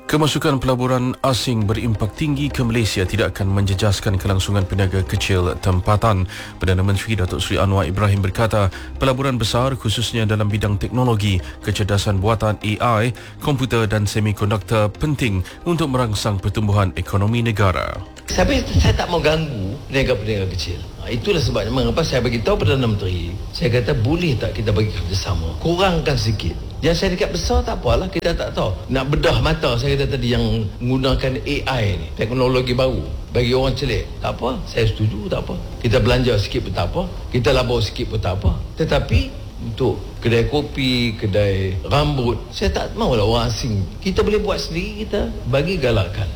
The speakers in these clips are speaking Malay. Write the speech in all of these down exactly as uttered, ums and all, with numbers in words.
Kemasukan pelaburan asing berimpak tinggi ke Malaysia tidak akan menjejaskan kelangsungan peniaga kecil tempatan. Perdana Menteri Datuk Seri Anwar Ibrahim berkata, pelaburan besar khususnya dalam bidang teknologi, kecerdasan buatan A I, komputer dan semikonduktor penting untuk merangsang pertumbuhan ekonomi negara. Saya, saya tak mau ganggu peniaga-peniaga kecil. Itulah sebabnya mengapa saya bagi tahu Perdana Menteri, saya kata boleh tak kita bagi kerjasama, kurangkan sikit. Yang saya dekat besar tak apalah, kita tak tahu. Nak bedah mata saya kata tadi yang menggunakan A I ni, teknologi baru bagi orang celik. Tak apa, saya setuju, tak apa. Kita belanja sikit pun tak apa, kita labur sikit pun tak apa. Tetapi untuk kedai kopi, kedai rambut, saya tak maulah orang asing. Kita boleh buat sendiri, kita bagi galakkan.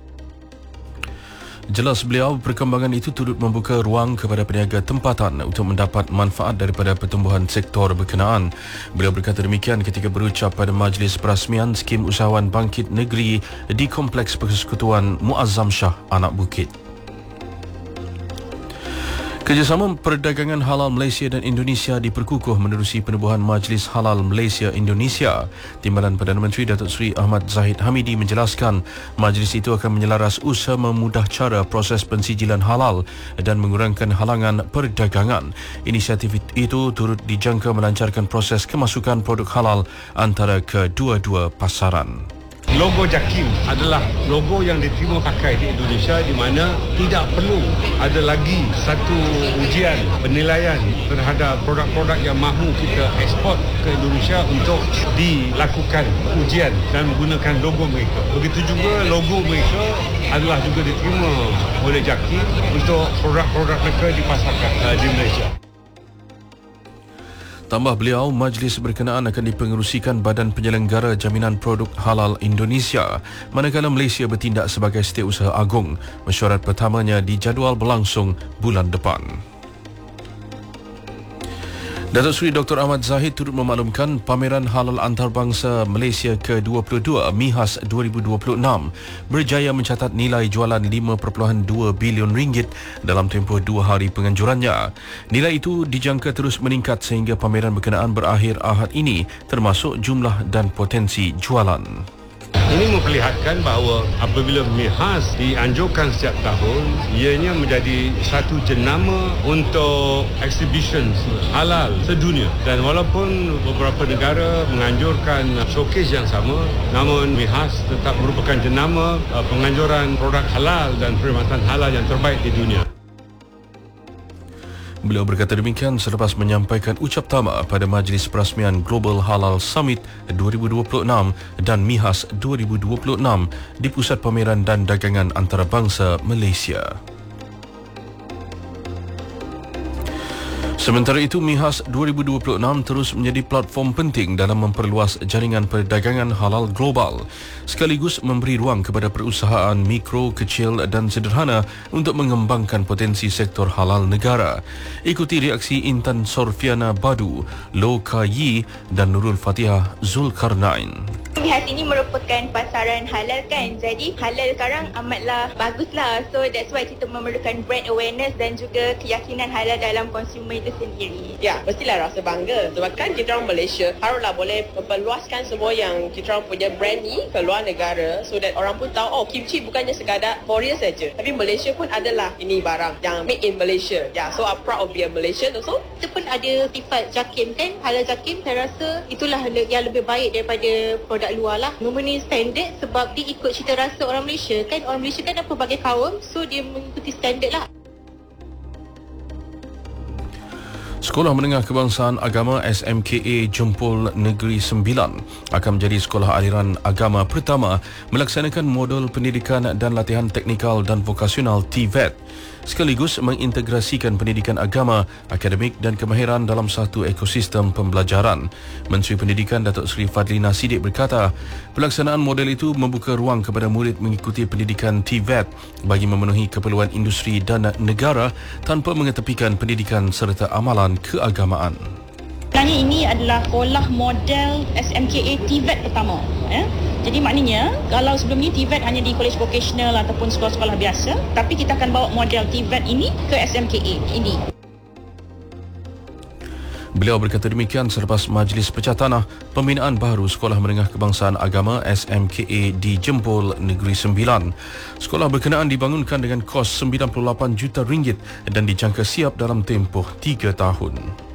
Jelas beliau, perkembangan itu turut membuka ruang kepada peniaga tempatan untuk mendapat manfaat daripada pertumbuhan sektor berkenaan. Beliau berkata demikian ketika berucap pada majlis perasmian skim usahawan bangkit negeri di Kompleks Persekutuan Muazzam Shah, Anak Bukit. Kerjasama perdagangan halal Malaysia dan Indonesia diperkukuh menerusi penubuhan Majlis Halal Malaysia Indonesia. Timbalan Perdana Menteri Datuk Seri Ahmad Zahid Hamidi menjelaskan, majlis itu akan menyelaras usaha memudah cara proses pensijilan halal dan mengurangkan halangan perdagangan. Inisiatif itu turut dijangka melancarkan proses kemasukan produk halal antara kedua-dua pasaran. Logo JAKIM adalah logo yang diterima pakai di Indonesia, di mana tidak perlu ada lagi satu ujian penilaian terhadap produk-produk yang mahu kita ekspor ke Indonesia untuk dilakukan ujian dan menggunakan logo mereka. Begitu juga logo mereka adalah juga diterima oleh JAKIM untuk produk-produk mereka dipasarkan uh, di Malaysia. Tambah beliau, majlis berkenaan akan dipengerusikan Badan Penyelenggara Jaminan Produk Halal Indonesia, manakala Malaysia bertindak sebagai setiausaha agung. Mesyuarat pertamanya dijadual berlangsung bulan depan. Datuk Seri Doktor Ahmad Zahid turut memaklumkan pameran halal antarabangsa Malaysia ke dua puluh dua MIHAS dua ribu dua puluh enam berjaya mencatat nilai jualan lima perpuluhan dua bilion ringgit dalam tempoh dua hari penganjurannya. Nilai itu dijangka terus meningkat sehingga pameran berkenaan berakhir Ahad ini, termasuk jumlah dan potensi jualan. Ini memperlihatkan bahawa apabila MIHAS dianjurkan setiap tahun, ianya menjadi satu jenama untuk exhibition halal sedunia. Dan walaupun beberapa negara menganjurkan showcase yang sama, namun MIHAS tetap merupakan jenama penganjuran produk halal dan perkhidmatan halal yang terbaik di dunia. Beliau berkata demikian selepas menyampaikan ucap tama pada Majlis Perasmian Global Halal Summit dua ribu dua puluh enam dan MIHAS dua ribu dua puluh enam di Pusat Pameran dan Dagangan Antarabangsa Malaysia. Sementara itu, MIHAS dua ribu dua puluh enam terus menjadi platform penting dalam memperluas jaringan perdagangan halal global, sekaligus memberi ruang kepada perusahaan mikro, kecil dan sederhana untuk mengembangkan potensi sektor halal negara. Ikuti reaksi Intan Sorfiana Badu, Loh Ka Yi dan Nurul Fatihah Zulkarnain. MIHAS ini merupakan pasaran halal kan, jadi halal sekarang amatlah baguslah. So that's why kita memerlukan brand awareness dan juga keyakinan halal dalam konsumer itu sendiri. Ya, mestilah rasa bangga sebab kan kita orang Malaysia haruslah boleh memperluaskan semua yang kita orang punya brand ni ke luar negara, so that orang pun tahu, oh, kimchi bukannya sekadar Korea saja, tapi Malaysia pun adalah ini barang yang made in Malaysia. Ya, so I'm proud of being Malaysian also. Itu pun ada sifat JAKIM kan, halal JAKIM. Saya rasa itulah yang lebih baik daripada produk luar lah. Memenuhi standard sebab dia ikut cita rasa orang Malaysia kan. Orang Malaysia kan ada pelbagai kaum, so dia mengikuti standard lah. Sekolah Menengah Kebangsaan Agama S M K A Jempol Negeri Sembilan akan menjadi sekolah aliran agama pertama melaksanakan modul pendidikan dan latihan teknikal dan vokasional T V E T, sekaligus mengintegrasikan pendidikan agama, akademik dan kemahiran dalam satu ekosistem pembelajaran. Menteri Pendidikan Datuk Seri Fadlina Siddiq berkata, pelaksanaan model itu membuka ruang kepada murid mengikuti pendidikan T V E T bagi memenuhi keperluan industri dan negara tanpa mengetepikan pendidikan serta amalan keagamaan. Sebenarnya ini adalah sekolah model S M K A T V E T pertama. Ya? Jadi maknanya kalau sebelum ni T V E T hanya di college vocational ataupun sekolah-sekolah biasa, tapi kita akan bawa model T V E T ini ke S M K A ini. Beliau berkata demikian selepas Majlis Pecah Tanah pembinaan baharu Sekolah Menengah Kebangsaan Agama S M K A di Jempol Negeri Sembilan. Sekolah berkenaan dibangunkan dengan kos sembilan puluh lapan juta ringgit dan dijangka siap dalam tempoh tiga tahun.